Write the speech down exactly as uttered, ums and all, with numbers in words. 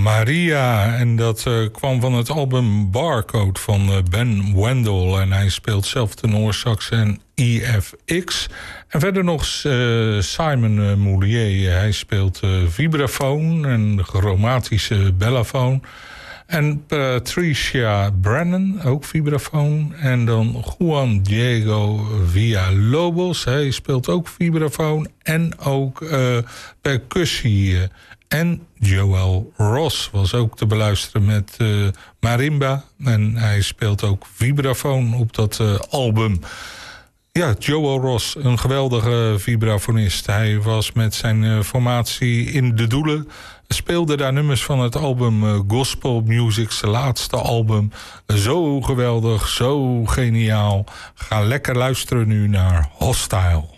Maria. En dat uh, kwam van het album Barcode van uh, Ben Wendell. En hij speelt zelf tenorsax en E F X. En verder nog uh, Simon uh, Moulier. Hij speelt uh, vibrafoon en chromatische bellafoon. En Patricia Brennan, ook vibrafoon. En dan Juan Diego Villalobos. Hij speelt ook vibrafoon en ook uh, percussie. En Joel Ross was ook te beluisteren met uh, marimba. En hij speelt ook vibrafoon op dat uh, album. Ja, Joel Ross, een geweldige vibrafonist. Hij was met zijn uh, formatie in De Doelen. Speelde daar nummers van het album uh, Gospel Music, zijn laatste album. Zo geweldig, zo geniaal. Ga lekker luisteren nu naar Hostile.